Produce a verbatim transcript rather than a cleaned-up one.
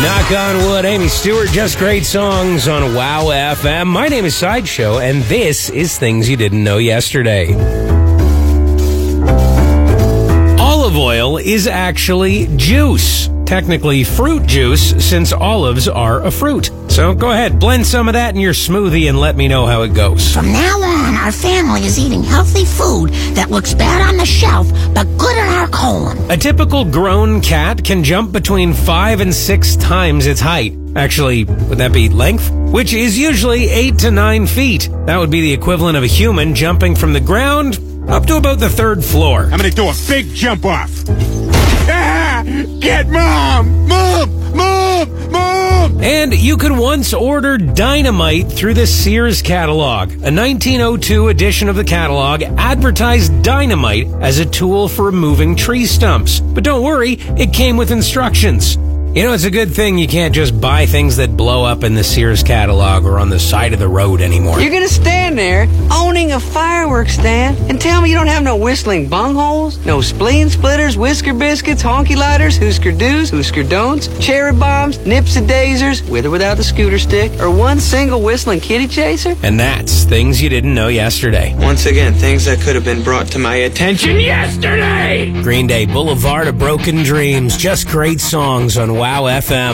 Knock on wood, Amy Stewart, just great songs on Wow F M. My name is Sideshow, and this is Things You Didn't Know Yesterday. Olive oil is actually juice. Technically fruit juice, since olives are a fruit. So go ahead, blend some of that in your smoothie and let me know how it goes. From now on, our family is eating healthy food that looks bad on the shelf, but good in our colon. A typical grown cat can jump between five and six times its height. Actually, would that be length? Which is usually eight to nine feet. That would be the equivalent of a human jumping from the ground up to about the third floor. I'm gonna do a big jump off. Ah, get mom! Move! Move! Move! And you could once order dynamite through the Sears catalog. A nineteen oh two edition of the catalog advertised dynamite as a tool for removing tree stumps. But don't worry, it came with instructions. You know, it's a good thing you can't just buy things that blow up in the Sears catalog or on the side of the road anymore. You're gonna stand there owning a fireworks stand and tell me you don't have no whistling bungholes, no spleen splitters, whisker biscuits, honky lighters, Husker do's, Husker don'ts, cherry bombs, nipsidazers, with or without the scooter stick, or one single whistling kitty chaser? And that's Things You Didn't Know Yesterday. Once again, things that could have been brought to my attention yesterday! Green Day, Boulevard of Broken Dreams, just great songs on Wow F M.